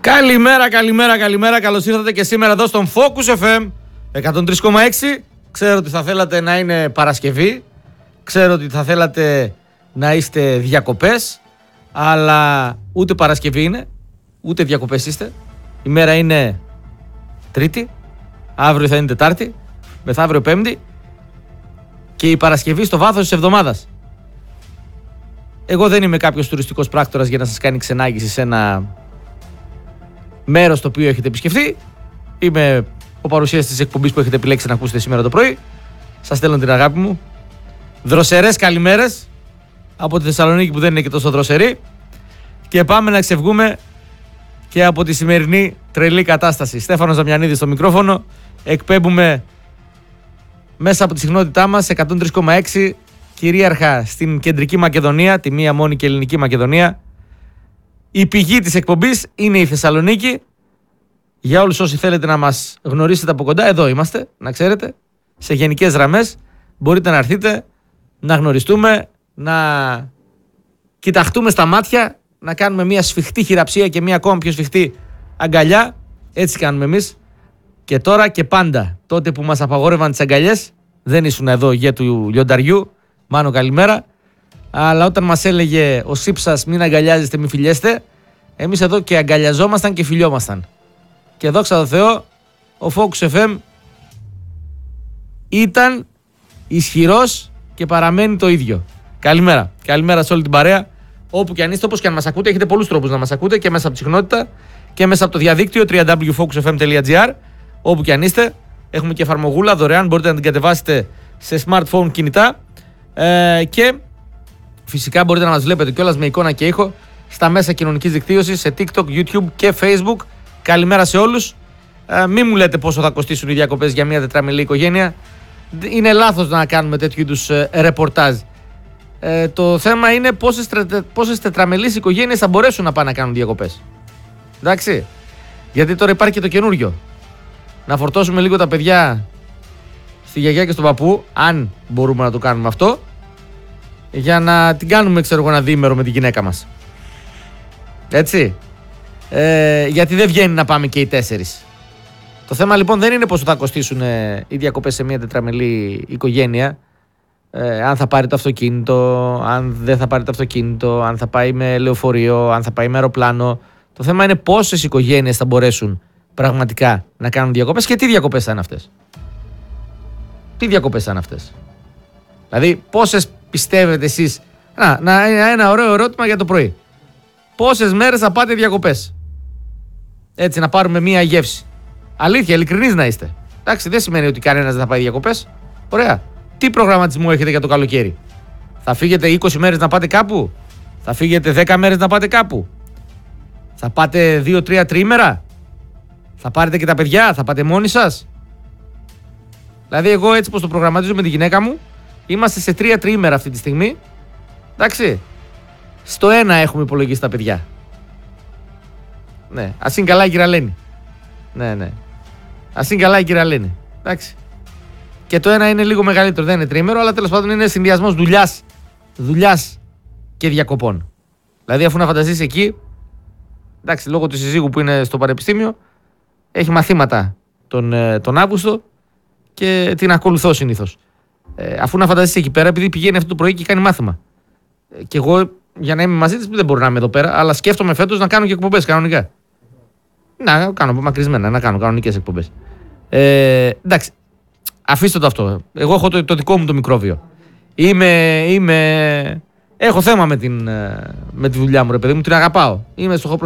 Καλημέρα. Καλώς ήρθατε και σήμερα εδώ στον Focus FM 103,6. Ξέρω ότι θα θέλατε να είναι Παρασκευή. Ξέρω ότι θα θέλατε να είστε διακοπές. Αλλά ούτε Παρασκευή είναι, ούτε διακοπές είστε. Η μέρα είναι Τρίτη. Αύριο θα είναι Τετάρτη. Μεθαύριο Πέμπτη. Και η Παρασκευή στο βάθος της εβδομάδας. Εγώ δεν είμαι κάποιος τουριστικός πράκτορας για να σας κάνει ξενάγηση σε ένα μέρος το οποίο έχετε επισκεφτεί. Είμαι ο παρουσιαστής της εκπομπής που έχετε επιλέξει να ακούσετε σήμερα το πρωί. Σας στέλνω την αγάπη μου. Δροσερές καλημέρες από τη Θεσσαλονίκη που δεν είναι και τόσο δροσερή. Και πάμε να ξεβγούμε και από τη σημερινή τρελή κατάσταση. Στέφανος Δαμιανίδης στο μικρόφωνο. Εκπέμπουμε μέσα από τη συχνότητά μας 103,6 κυρίαρχα στην Κεντρική Μακεδονία, τη μία μόνη και ελληνική Μακεδονία. Η πηγή της εκπομπής είναι η Θεσσαλονίκη. Για όλους όσοι θέλετε να μας γνωρίσετε από κοντά, εδώ είμαστε, να ξέρετε. Σε γενικές γραμμές μπορείτε να έρθετε, να γνωριστούμε, να κοιταχτούμε στα μάτια, να κάνουμε μια σφιχτή χειραψία και μια ακόμα πιο σφιχτή αγκαλιά. Έτσι κάνουμε εμείς. Και τώρα και πάντα, τότε που μας απαγόρευαν τις αγκαλιές, δεν ήσουν εδώ για του λιονταριού. Μάνο, καλημέρα. Αλλά όταν μας έλεγε ο Σύψας μην αγκαλιάζεστε, μην φιλιέστε, εμείς εδώ και αγκαλιαζόμασταν και φιλιόμασταν. Και δόξα τω Θεώ, ο Focus FM ήταν ισχυρός και παραμένει το ίδιο. Καλημέρα. Καλημέρα σε όλη την παρέα. Όπου και αν είστε, όπως και αν μας ακούτε, έχετε πολλούς τρόπους να μας ακούτε και μέσα από τη συχνότητα και μέσα από το διαδίκτυο www.focusfm.gr. Όπου και αν είστε, έχουμε και εφαρμογούλα δωρεάν, μπορείτε να την κατεβάσετε σε smartphone κινητά. Και φυσικά μπορείτε να μας βλέπετε κιόλας με εικόνα και ήχο στα μέσα κοινωνικής δικτύωσης, σε TikTok, YouTube και Facebook. Καλημέρα σε όλους. Μην μου λέτε πόσο θα κοστίσουν οι διακοπές για μια τετραμελή οικογένεια. Είναι λάθος να κάνουμε τέτοιου είδους ρεπορτάζ. Το θέμα είναι πόσες τετραμελείς οικογένειες θα μπορέσουν να πάνε να κάνουν διακοπές. Εντάξει. Γιατί τώρα υπάρχει και το καινούριο. Να φορτώσουμε λίγο τα παιδιά στη γιαγιά και στον παππού, αν μπορούμε να το κάνουμε αυτό, για να την κάνουμε, ξέρω εγώ, ένα διήμερο με τη γυναίκα μας. Έτσι. Γιατί δεν βγαίνει να πάμε και οι 4. Το θέμα λοιπόν δεν είναι πόσο θα κοστίσουν οι διακοπές σε μια τετραμελή οικογένεια. Αν θα πάρει το αυτοκίνητο, αν δεν θα πάρει το αυτοκίνητο, αν θα πάει με λεωφορείο, αν θα πάει με αεροπλάνο. Το θέμα είναι πόσες οικογένειες θα μπορέσουν πραγματικά να κάνουν διακοπές και τι διακοπές θα είναι αυτές. Τι διακοπές θα είναι αυτές. Δηλαδή, πόσες πιστεύετε εσείς. Ένα ωραίο ερώτημα για το πρωί. Πόσες μέρες θα πάτε διακοπές. Έτσι, να πάρουμε μία γεύση. Αλήθεια, ειλικρινείς να είστε. Εντάξει, δεν σημαίνει ότι κανένας δεν θα πάει διακοπές. Ωραία. Τι προγραμματισμό έχετε για το καλοκαίρι. Θα φύγετε 20 μέρες να πάτε κάπου. Θα φύγετε 10 μέρες να πάτε κάπου. Θα πάτε 2-3 τριήμερα. Θα πάρετε και τα παιδιά. Θα πάτε μόνοι σας. Δηλαδή, εγώ έτσι πως το προγραμματίζω με τη γυναίκα μου, είμαστε σε 3 τριήμερα αυτή τη στιγμή. Εντάξει. Στο 1 έχουμε υπολογίσει τα παιδιά. Ναι. Ας είναι καλά η Κυραλένη. Ναι. Ας είναι καλά η Κυραλένη. Εντάξει. Και το 1 είναι λίγο μεγαλύτερο, δεν είναι τριήμερο, αλλά τέλος πάντων είναι συνδυασμός δουλειάς και διακοπών. Δηλαδή, αφού να φανταστείς εκεί, εντάξει, λόγω του συζύγου που είναι στο πανεπιστήμιο, έχει μαθήματα τον Αύγουστο και την ακολουθώ συνήθως. Αφού να φανταστείς εκεί πέρα, επειδή πηγαίνει αυτό το πρωί και κάνει μάθημα. Και εγώ, για να είμαι μαζί της, δεν μπορώ να είμαι εδώ πέρα, αλλά σκέφτομαι φέτος να κάνω και εκπομπές κανονικά. Να κάνω απομακρυσμένα, να κάνω κανονικές εκπομπές. Εντάξει, αφήστε το αυτό. Εγώ έχω το δικό μου το μικρόβιο. Έχω θέμα με τη δουλειά μου, ρε παιδί μου, την αγαπάω. Είμαι στο